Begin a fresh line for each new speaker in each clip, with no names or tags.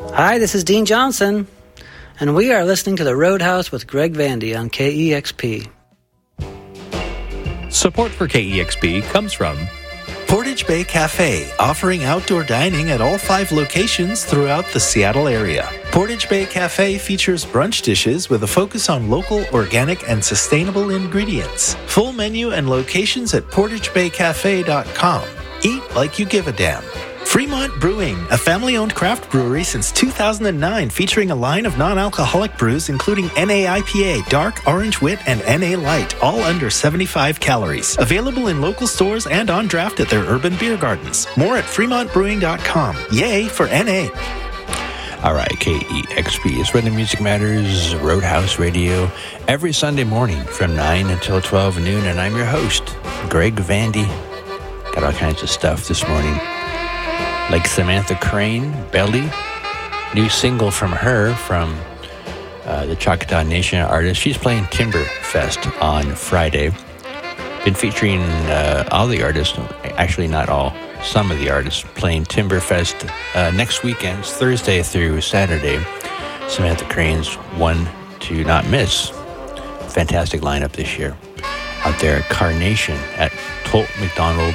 Hi, this is Dean Johnson, and we are listening to The Roadhouse with Greg Vandy on KEXP.
Support for KEXP comes from
Portage Bay Cafe, offering outdoor dining at all 5 locations throughout the Seattle area. Portage Bay Cafe features brunch dishes with a focus on local, organic, and sustainable ingredients. Full menu and locations at portagebaycafe.com. Eat like you give a damn. Fremont Brewing, a family-owned craft brewery since 2009, featuring a line of non-alcoholic brews including NA IPA, Dark, Orange Wit, and NA Light, all under 75 calories. Available in local stores and on draft at their urban beer gardens. More at fremontbrewing.com. Yay for NA.
All right, KEXP is where the music matters, Roadhouse Radio, every Sunday morning from 9 until 12 noon, and I'm your host, Greg Vandy. Got all kinds of stuff this morning. Like Samantha Crane, Belly, new single from her, from the Choctaw Nation artist. She's playing Timberfest on Friday. Been featuring all the artists, actually not all, some of the artists playing Timberfest next weekend, Thursday through Saturday. Samantha Crane's one to not miss. Fantastic lineup this year. Out there at Carnation at Tolt McDonald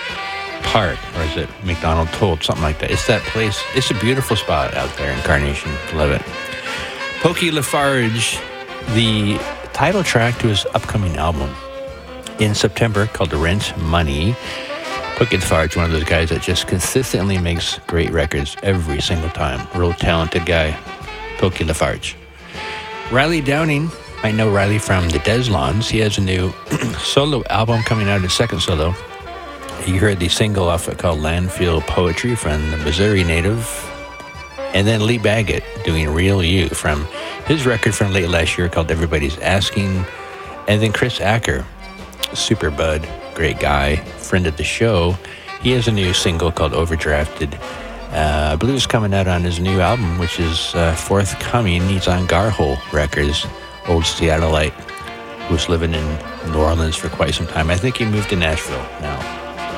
Park, or is it McDonald Tolt, something like that. It's that place. It's a beautiful spot out there in Carnation. Love it. Pokey Lafarge, the title track to his upcoming album in September called Rent Money. Pokey Lafarge, one of those guys that just consistently makes great records every single time. Real talented guy, Pokey Lafarge. Riley Downing, I know Riley from the Deslons. He has a new solo album coming out, his second solo. You heard the single off it called Landfill Poetry from the Missouri native. And then Lee Baggett doing Real You from his record from late last year called Everybody's Asking. And then Chris Acker, super bud, great guy, friend of the show. He has a new single called Overdrafted. I believe it's coming out on his new album, which is forthcoming. He's on Garhole Records, old Seattleite, who's living in New Orleans for quite some time. I think he moved to Nashville now.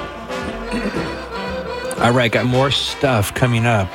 All right, got more stuff coming up.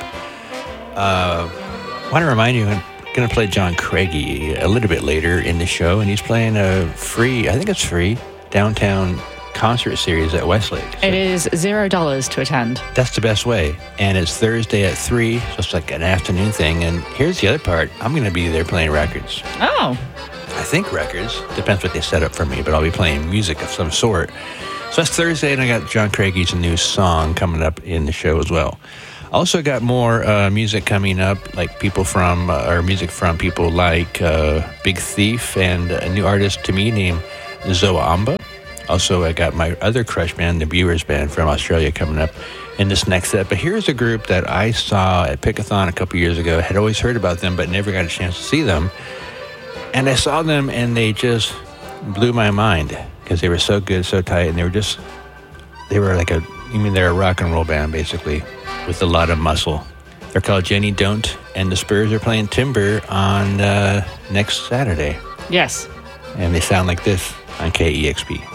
Want to remind you, I'm going to play John Craigie a little bit later in the show, and he's playing a free, I think it's free, downtown concert series at Westlake. So
it is $0 to attend.
That's the best way. And it's Thursday at 3, so it's like an afternoon thing. And here's the other part. I'm going to be there playing records.
Oh.
I think records. Depends what they set up for me, but I'll be playing music of some sort. So that's Thursday, and I got John Craigie's new song coming up in the show as well. Also got more music coming up, like people from, or music from people like Big Thief and a new artist to me named Zoamba. Also, I got my other crush band, the Viewers Band from Australia, coming up in this next set. But here's a group that I saw at Pickathon a couple years ago. I had always heard about them, but never got a chance to see them. And I saw them, and they just blew my mind because they were so good, so tight, and they were like they're a rock and roll band, basically, with a lot of muscle. They're called Jenny Don't, and the Spurs are playing Timber on next Saturday.
Yes.
And they sound like this on KEXP.